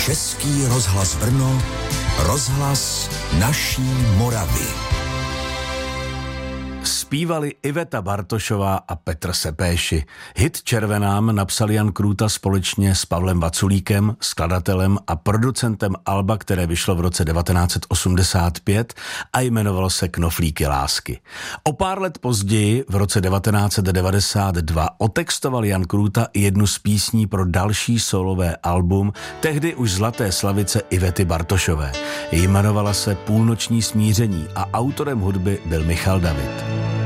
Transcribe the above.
Český rozhlas Brno, rozhlas naší Moravy. Zpívali Iveta Bartošová a Petr Sepéši. Hit Červenám napsal Jan Krůta společně s Pavlem Vaculíkem, skladatelem a producentem alba, které vyšlo v roce 1985 a jmenovalo se Knoflíky lásky. O pár let později, v roce 1992, otextoval Jan Krůta jednu z písní pro další solové album, tehdy už zlaté slavice Ivety Bartošové. Jmenovala se Půlnoční smíření a autorem hudby byl Michal David.